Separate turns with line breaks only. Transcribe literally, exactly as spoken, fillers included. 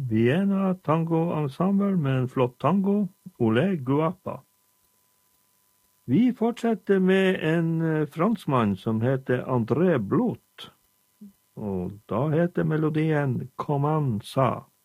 Vienna Tango Ensemble med en flott tango, Ole Guapa. Vi fortsetter med en franskmann som heter André Blot, og da heter melodien Comment ça?